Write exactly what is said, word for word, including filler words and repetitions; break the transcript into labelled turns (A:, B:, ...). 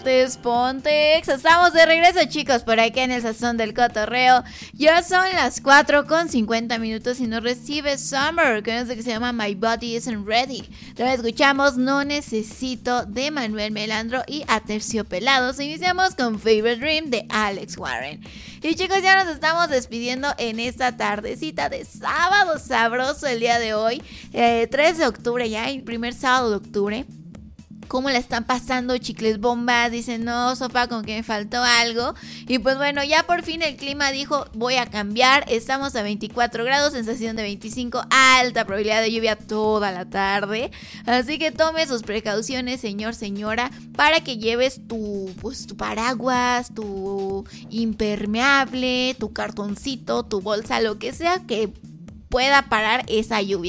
A: Pontex, estamos de regreso, chicos, por aquí en el Sazón del Cotorreo. Ya son las cuatro con cincuenta minutos y nos recibe Summer, que es lo que se llama My Body Isn't Ready. Luego escuchamos No Necesito de Manuel Melandro y Aterciopelados. Iniciamos con Favorite Dream de Alex Warren. Y chicos, ya nos estamos despidiendo en esta tardecita de sábado sabroso el día de hoy, eh, tres de octubre, ya el primer sábado de octubre. ¿Cómo la están pasando, chicles bombas? Dicen, no, sopa, como que me faltó algo. Y pues bueno, ya por fin el clima dijo, voy a cambiar. Estamos a veinticuatro grados, sensación de veinticinco, alta probabilidad de lluvia toda la tarde. Así que tome sus precauciones, señor, señora, para que lleves tu, pues, tu paraguas, tu impermeable, tu cartoncito, tu bolsa, lo que sea que pueda parar esa lluvia.